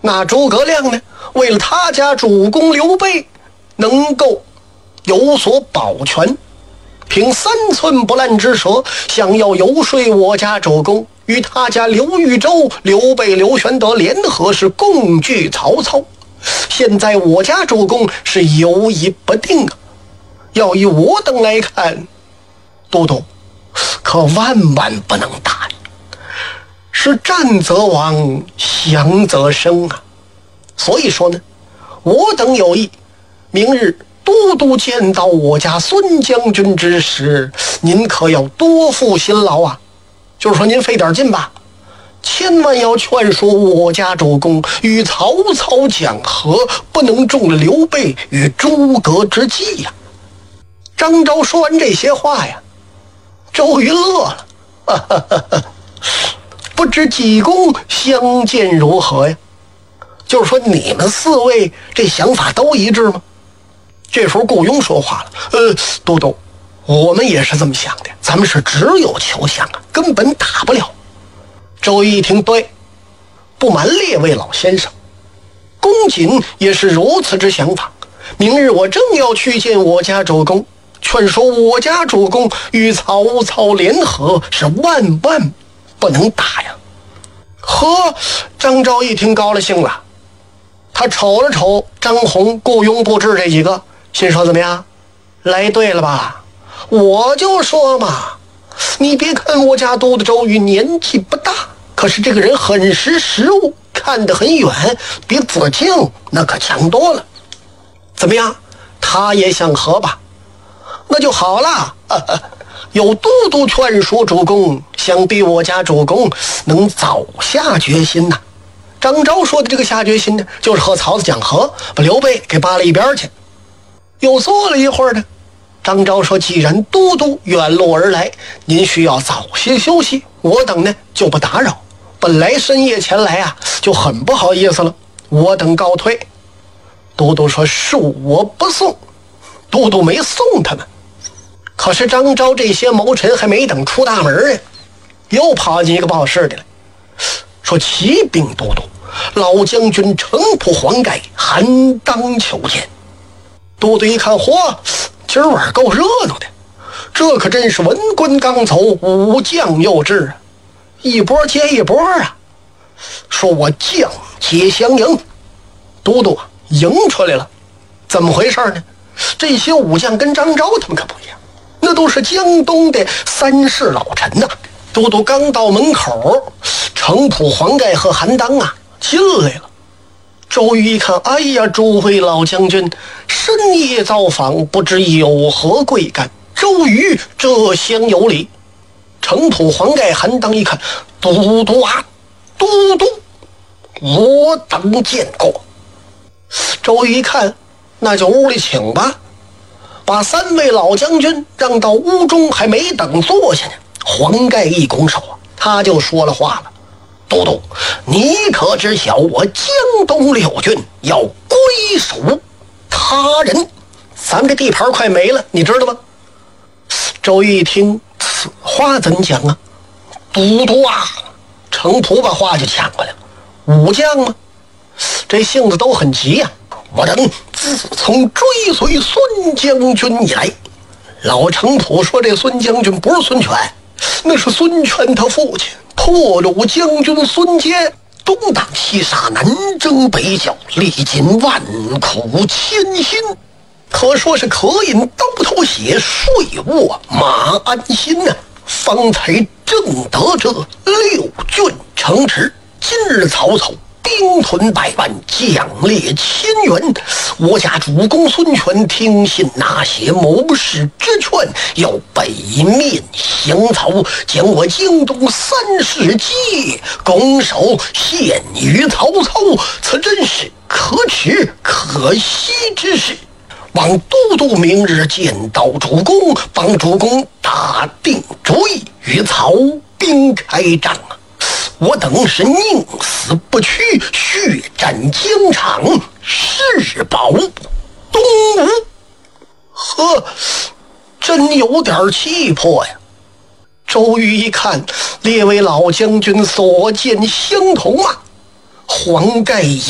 那诸葛亮呢，为了他家主公刘备能够有所保全，凭3寸不烂之舌，想要游说我家主公与他家刘豫州、刘备、刘玄德联合，是共拒曹操。现在我家主公是犹疑不定啊，要以我等来看，都督可万万不能打，是战则亡，降则生啊。所以说呢，我等有意明日都督见到我家孙将军之时，您可要多负辛劳啊。就是说您费点劲吧，千万要劝说我家主公与曹操讲和，不能中了刘备与诸葛之计呀。张昭说完这些话呀，周瑜乐了，不知济公相见如何呀？就是说你们4位这想法都一致吗？这时候顾雍说话了，都督，我们也是这么想的，咱们是只有求降啊，根本打不了。周瑜一听，对，不瞒列位老先生，公瑾也是如此之想法。明日我正要去见我家主公，劝说我家主公与曹操联合，是万万不能打呀。呵，张昭一听高了兴了，他瞅了瞅张宏、顾雍、布置这几个，心说怎么样，来对了吧？我就说嘛，你别看我家都督周瑜年纪不大，可是这个人很识时务，看得很远，比子敬那可强多了。怎么样，他也想和吧？那就好了，有都督劝说主公，想必我家主公能早下决心呐。张昭说的这个下决心呢，就是和曹操讲和，把刘备给扒了一边去。又坐了一会儿呢，张昭说，既然都督远路而来，您需要早些休息，我等呢就不打扰。本来深夜前来啊，就很不好意思了，我等告退。都督说，恕我不送。都督没送他们。可是张昭这些谋臣还没等出大门呢，又跑进一个报事的来，说启禀都督，老将军程普、黄盖还当求见。都督一看，嚯，今儿晚够热闹的，这可真是文官刚走，武将又至啊，一波接一波啊。说我将皆相迎。都督迎出来了，怎么回事呢？这些武将跟张昭他们可不一样，那都是江东的3世老臣呐。都督刚到门口，程普、黄盖和韩当啊进来了。周瑜一看，哎呀，诸位老将军，深夜造访，不知有何贵干？周瑜这厢有礼。程普、黄盖、韩当一看，都督啊，都督，我等见过。周瑜一看，那就屋里请吧，把3位老将军让到屋中，还没等坐下呢，黄盖一拱手啊，他就说了话了，都督，你可知晓我江东6郡要归属他人，咱们这地盘快没了，你知道吗？周瑜一听，此话怎讲啊？都督啊，程普把话就抢过来了，武将吗？这性子都很急呀。我等自从追随孙将军以来，老程普说这孙将军不是孙权，那是孙权他父亲，破虏将军孙坚，东挡西杀，南征北剿，历尽万苦千辛，可说是渴饮刀头血，睡卧马鞍心啊，方才正得这6郡城池。今日曹操兵屯100万，将列千员，我家主公孙权听信那些谋士之劝，要北面降曹，将我京东3世皆拱手献于曹操，此真是可耻可惜之事。望都督明日见到主公，帮主公打定主意，与曹兵开战啊！我等是宁死不屈，血战疆场，誓保东吴。呵，真有点气魄呀！周瑜一看，列位老将军所见相同啊，黄盖